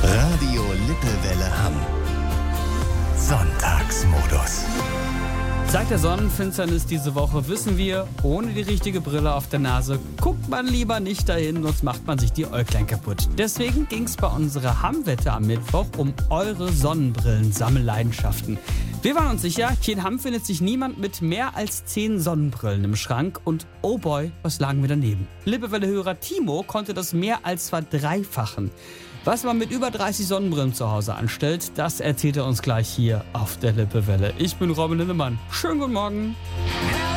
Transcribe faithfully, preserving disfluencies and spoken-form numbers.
Radio Lippewelle Hamm. Sonntagsmodus. Seit der Sonnenfinsternis diese Woche wissen wir, ohne die richtige Brille auf der Nase guckt man lieber nicht dahin, sonst macht man sich die Äuglein kaputt. Deswegen ging es bei unserer Hamm-Wette am Mittwoch um eure Sonnenbrillen-Sammelleidenschaften. Wir waren uns sicher, hier in Hamm findet sich niemand mit mehr als zehn Sonnenbrillen im Schrank und oh boy, was lagen wir daneben. Lippewelle-Hörer Timo konnte das mehr als verdreifachen. Was man mit über dreißig Sonnenbrillen zu Hause anstellt, das erzählt er uns gleich hier auf der Lippewelle. Ich bin Robin Lindemann. Schönen guten Morgen.